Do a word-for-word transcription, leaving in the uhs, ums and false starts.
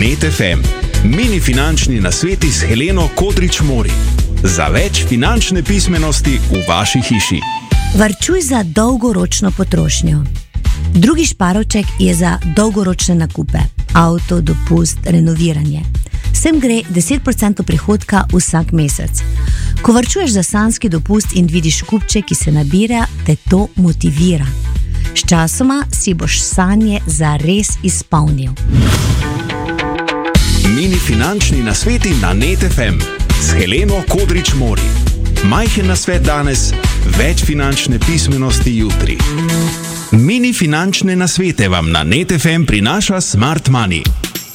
Net F M. Mini finančni nasveti s Heleno Kodrič Mori. Za več finančne pismenosti v vaši hiši. Varčuj za dolgoročno potrošnjo. Drugi šparovček je za dolgoročne nakupe. Avto, dopust, renoviranje. Sem gre deset procentov prihodka vsak mesec. Ko varčuješ za sanjski dopust in vidiš kupček, ki se nabira, te to motivira. Sčasoma si boš sanje zares izpolnil. Mini finančni nasveti na Net F M s Heleno Kodrič Mori. Majhen nasvet danes, več finančne pismenosti jutri. Mini finančne nasvete vam na Net F M prinaša Smart Money.